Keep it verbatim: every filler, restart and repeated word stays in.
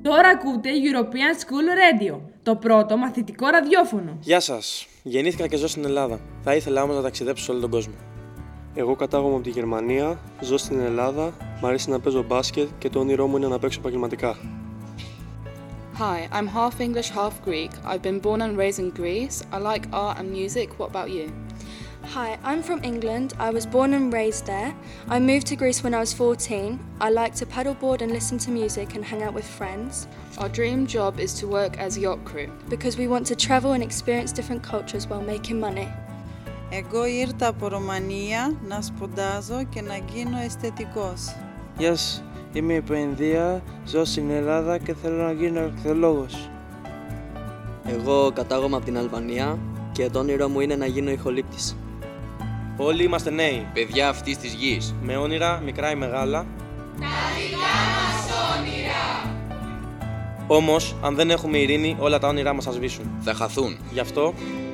Τώρα ακούτε European School Radio, το πρώτο μαθητικό ραδιόφωνο. Γεια σας. Γεννήθηκα και ζω στην Ελλάδα. Θα ήθελα όμως να ταξιδέψω σε όλο τον κόσμο. Εγώ κατάγομαι από τη Γερμανία, ζω στην Ελλάδα, μ' αρέσει να παίζω μπάσκετ και το όνειρό μου είναι να παίξω επαγγελματικά. Hi, I'm half English, half Greek. I've been born and raised in Greece. I like art and music. What about you? Hi, I'm from England. I was born and raised there. I moved to Greece when I was fourteen. I like to paddleboard and listen to music and hang out with friends. Our dream job is to work as yacht crew. Because we want to travel and experience different cultures while making money. Εγώ ήρθα από Ρωμανία να σπουδάζω και να γίνω αισθητικός. Γεια σας, είμαι από Ινδία, ζω στην Ελλάδα και θέλω να γίνω αρχαιολόγος. Εγώ κατάγομαι από την Αλβανία και το όνειρό μου είναι να γίνω ηχολήπτης. Όλοι είμαστε νέοι. Παιδιά αυτής της γης. Με όνειρα, μικρά ή μεγάλα. Τα δικά μας όνειρα! Όμως, αν δεν έχουμε ειρήνη, όλα τα όνειρά μας θα σβήσουν. Θα χαθούν. Γι' αυτό,